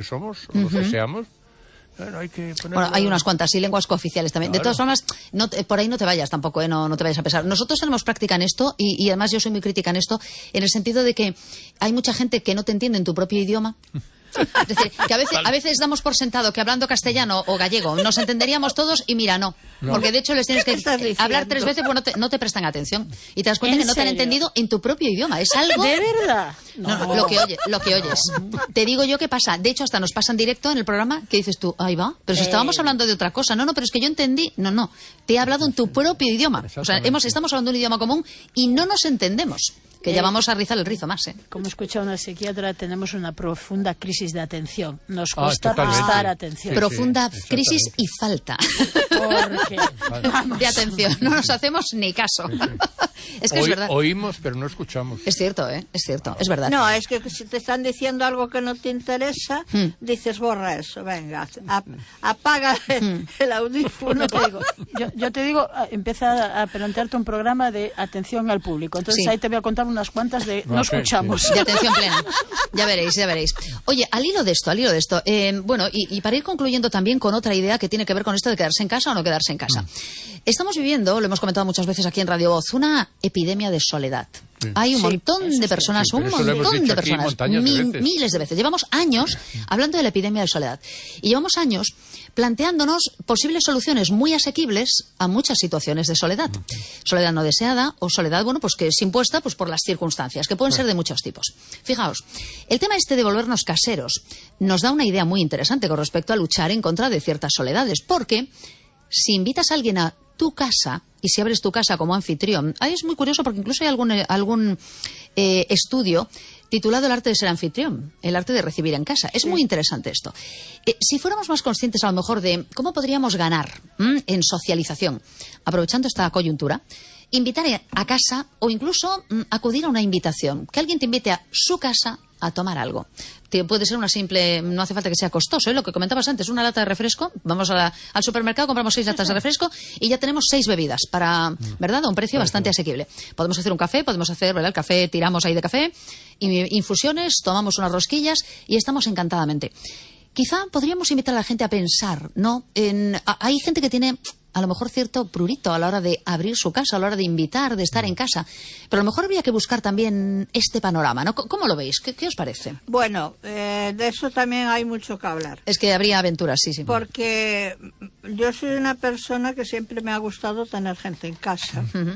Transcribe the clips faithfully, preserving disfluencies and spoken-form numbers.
que somos, o uh-huh. los que seamos. Bueno, hay que ponerlo... Bueno, hay unas cuantas, y lenguas cooficiales también. Claro. De todas formas, no, por ahí no te vayas tampoco, ¿eh? no, no te vayas a pesar. Nosotros tenemos práctica en esto, y, y además yo soy muy crítica en esto, en el sentido de que hay mucha gente que no te entiende en tu propio idioma. Es decir, que a veces, a veces damos por sentado que hablando castellano o gallego nos entenderíamos todos, y mira, no. no. Porque de hecho les tienes que hablar tres veces porque no te, no te prestan atención. Y te das cuenta que no te han entendido en tu propio idioma. Es algo... ¿De verdad? No, no, lo que oye, lo que oyes. Te digo yo qué pasa. De hecho, hasta nos pasa en directo en el programa que dices tú, ahí va, pero si estábamos hablando de otra cosa. No, no, pero es que yo entendí. No, no. Te he hablado en tu propio idioma. O sea, hemos, estamos hablando de un idioma común y no nos entendemos. Que eh, ya vamos a rizar el rizo más, ¿eh? Como escucha una psiquiatra, tenemos una profunda crisis de atención. Nos cuesta ah, prestar atención. Sí, profunda sí, crisis y falta. Porque... de atención. No nos hacemos ni caso. Sí, sí. Es que Oí, es verdad. Oímos, pero no escuchamos. Es cierto, ¿eh? Es cierto, es verdad. No, es que si te están diciendo algo que no te interesa, hmm. dices, borra eso, venga, ap apaga el, hmm. el audífono. Te digo, yo, yo te digo, empieza a plantearte un programa de atención al público. Entonces sí. ahí te voy a contar unas cuantas de no, no escuchamos. Sí. De atención plena. Ya veréis, ya veréis. Oye, al hilo de esto, al hilo de esto, eh, bueno, y, y para ir concluyendo también con otra idea que tiene que ver con esto de quedarse en casa o no quedarse en casa. Mm. Estamos viviendo, lo hemos comentado muchas veces aquí en Radio Voz, una epidemia de soledad. Sí. Hay un sí, montón de personas, sí, un montón de personas, mi, de miles de veces. Llevamos años hablando de la epidemia de soledad. Y llevamos años planteándonos posibles soluciones muy asequibles a muchas situaciones de soledad. Soledad no deseada o soledad, bueno, pues que es impuesta pues por las circunstancias, que pueden ser de muchos tipos. Fijaos, el tema este de volvernos caseros nos da una idea muy interesante con respecto a luchar en contra de ciertas soledades, porque si invitas a alguien a tu casa, y si abres tu casa como anfitrión, ahí es muy curioso porque incluso hay algún, algún eh, estudio titulado El arte de ser anfitrión, el arte de recibir en casa. Es sí. muy interesante esto. Eh, si fuéramos más conscientes a lo mejor de cómo podríamos ganar ¿m? en socialización, aprovechando esta coyuntura, invitar a casa o incluso m, acudir a una invitación, que alguien te invite a su casa a tomar algo. Te puede ser una simple, no hace falta que sea costoso, ¿eh? Lo que comentabas antes, una lata de refresco, vamos a la, al supermercado, compramos seis latas de refresco y ya tenemos seis bebidas para, ¿verdad?, a un precio bastante asequible. Podemos hacer un café, podemos hacer, ¿verdad?, el café, tiramos ahí de café, infusiones, tomamos unas rosquillas y estamos encantadamente. Quizá podríamos invitar a la gente a pensar, ¿no? En, a, hay gente que tiene a lo mejor cierto prurito a la hora de abrir su casa, a la hora de invitar, de estar en casa. Pero a lo mejor habría que buscar también este panorama, ¿no? ¿Cómo lo veis? ¿Qué, qué os parece? Bueno, eh, de eso también hay mucho que hablar. Es que habría aventuras, sí, sí. Porque yo soy una persona que siempre me ha gustado tener gente en casa. Uh-huh.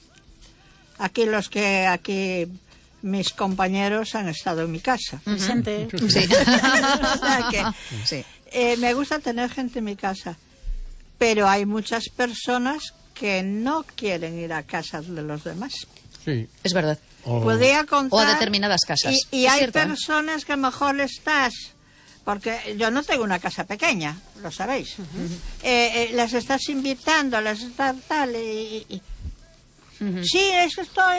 Aquí los que... aquí mis compañeros han estado en mi casa. Uh-huh. Presente. Sí. Sí. O sea que, sí. eh, me gusta tener gente en mi casa. Pero hay muchas personas que no quieren ir a casas de los demás. Sí. Es verdad. Oh. Podría contar, o a determinadas casas. Y, y hay cierto, personas ¿eh? que a lo mejor estás... Porque yo no tengo una casa pequeña, lo sabéis. Uh-huh. eh, eh, las estás invitando, las estás tal... Y, y, uh-huh. Sí, eso estoy...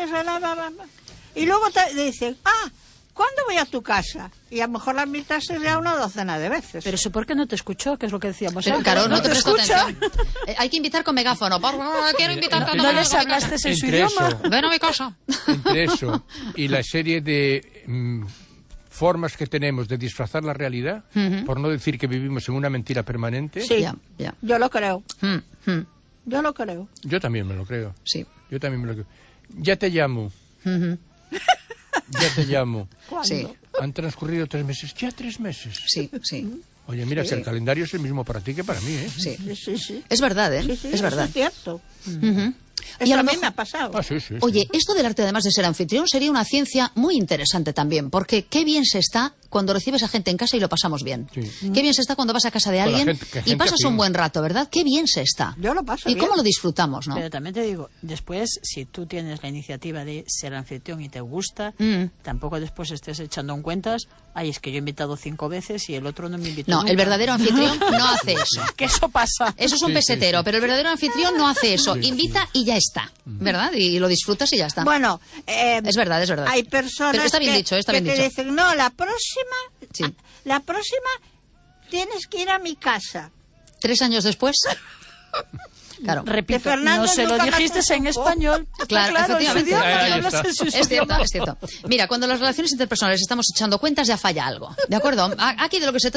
Y luego te dicen, ah... ¿Cuándo voy a tu casa? Y a lo mejor la invitaste ya una docena de veces. Pero eso, ¿por qué no te escuchó? Que es lo que decíamos. Pero, claro, no, no te, te prestó atención. Eh, hay que invitar con megáfono. Por favor, quiero invitar con No, no les hablaste en su idioma. Eso, ven a mi casa. Entre eso y la serie de mm, formas que tenemos de disfrazar la realidad, uh-huh. por no decir que vivimos en una mentira permanente. Sí, yeah, yeah. Yo lo creo. Uh-huh. Yo lo creo. Yo también me lo creo. Sí. Yo también me lo creo. Ya te llamo. Uh-huh. Ya te llamo. ¿Cuándo? Sí. Han transcurrido tres meses. Ya tres meses. Sí, sí. Oye, mira, sí. si el calendario es el mismo para ti que para mí, ¿eh? Sí, sí, sí. sí. Es verdad, ¿eh? Sí, sí, es verdad. Es cierto. Uh-huh. Eso y a, a mí mejor... me ha pasado. Ah, sí, sí, Oye, sí. esto del arte, además de ser anfitrión, sería una ciencia muy interesante también, porque qué bien se está cuando recibes a gente en casa y lo pasamos bien. Sí. Qué bien se está cuando vas a casa de alguien gente, gente y pasas afín. un buen rato, ¿verdad? Qué bien se está. Yo lo paso Y bien. cómo lo disfrutamos, ¿no? Pero también te digo, después, si tú tienes la iniciativa de ser anfitrión y te gusta, mm. tampoco después estés echando en cuentas, ay, es que yo he invitado cinco veces y el otro no me invitó No, nunca. el verdadero anfitrión no hace eso. Que eso pasa. Eso es un sí, pesetero, sí, sí. pero el verdadero anfitrión no hace eso. Sí, Invita sí. y ya está, ¿verdad? Y lo disfrutas y ya está. Bueno, eh, es verdad, es verdad. Hay personas pero está bien que, dicho, está que bien te dicho. dicen, no, la próxima, Sí. la próxima tienes que ir a mi casa. Tres años después... Claro. Repito, Fernando no se lo nunca dijiste me en supo. español. Claro, claro, efectivamente. en su idioma, Ahí que hablas está. en su Es cierto, idioma. es cierto. Mira, cuando las relaciones interpersonales estamos echando cuentas ya falla algo, ¿de acuerdo? Aquí de lo que se trata